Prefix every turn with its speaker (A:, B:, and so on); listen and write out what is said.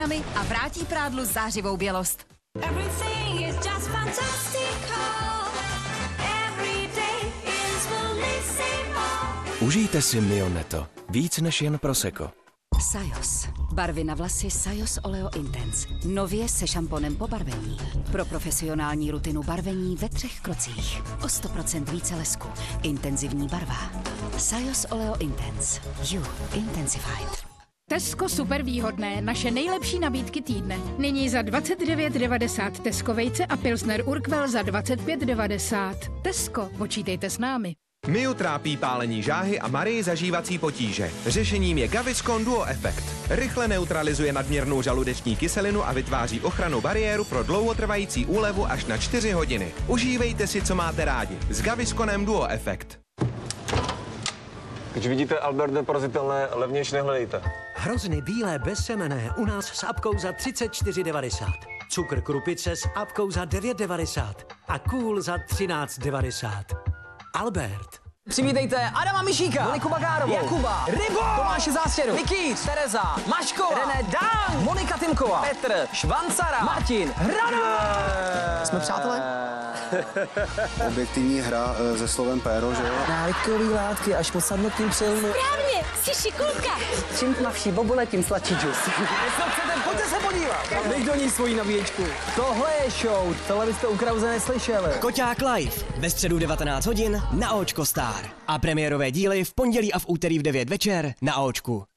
A: a vrátí prádlu zářivou bělost.
B: Užijte si Mionetto. Víc než jen prosecco.
A: Sajos. Barvy na vlasy Sajos Oleo Intense. Nově se šamponem po barvení. Pro profesionální rutinu barvení ve 3 krocích. O 100% více lesku. Intenzivní barva. Sajos Oleo Intense. You Intensified.
C: Tesco super výhodné, naše nejlepší nabídky týdne. Nyní za 29,90 Tesco vejce a Pilsner Urquell za 25,90. Tesco, počítejte s námi.
D: Miu trápí pálení žáhy a Marii zažívací potíže. Řešením je Gaviscon Duo Effect. Rychle neutralizuje nadměrnou žaludeční kyselinu a vytváří ochrannou bariéru pro dlouhotrvající úlevu až na 4 hodiny. Užívejte si, co máte rádi. S Gavisconem Duo Effect.
E: Když vidíte Albert neporazitelné, levnější nehledejte.
F: Hrozny bílé bezsemenné u nás s apkou za 34,90. Cukr krupice s apkou za 9,90. A kůl za 13,90. Albert.
G: Přivítejte Adama Mišíka, Moniku Bagárovou, Jakuba, Rybo, Tomáše Zástěru, Vicky, Tereza, Maškova, René Dan, Monika Timková, Petr, Švancara, Martin, Hranu. Jsme přátelé?
H: Objektivní hra se slovem péro, že jo?
G: Návykový látky až po sadnutím přilnu.
I: Správně, jsi šikulka.
G: Čím tmavší bobule, tím sladší džus. Pojďte se podívat. Dej do ní svoji nabíječku. Tohle je show, tohle byste u Krause neslyšeli.
J: Koťák live ve středu 19 hodin na Očko Star. A premiérové díly v pondělí a v úterý v 9 večer na Očku.